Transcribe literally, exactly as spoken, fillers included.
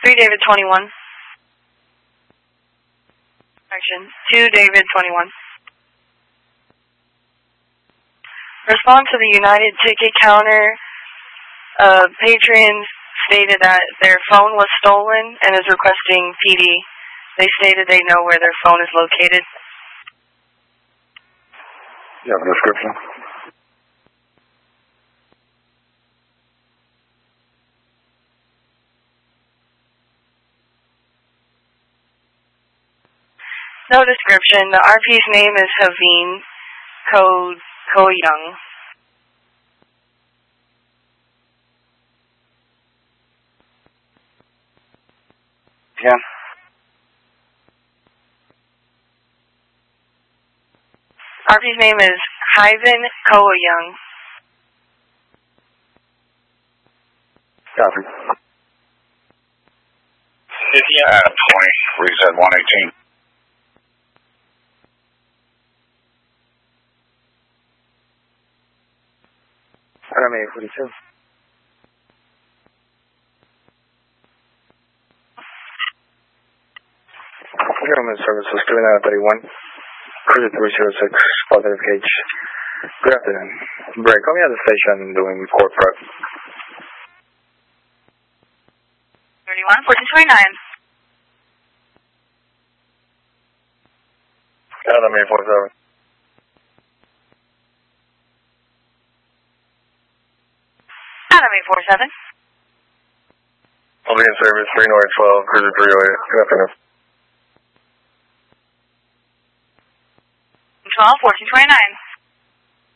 three David twenty-one. Correction, two David twenty-one. Response to the United Ticket Counter. Uh, patron stated that their phone was stolen and is requesting P D. They stated they know where their phone is located. You have a description? No description. The R P's name is Haveen Ko Ko Young. Yeah. R P's name is Hyven Ko Young. Copy. At twenty, reset one eighteen. Adam eight forty-two. Government services three nine thirty-one. Cruiser three zero six, positive gauge. Good afternoon. Break. Call me at the station doing court prep. thirty-one fourteen twenty-nine. Adam eight forty-seven. Adam eight forty-seven. I'll be in service three North twelve, Cruiser three oh eight. Good afternoon. twelve fourteen twenty-nine.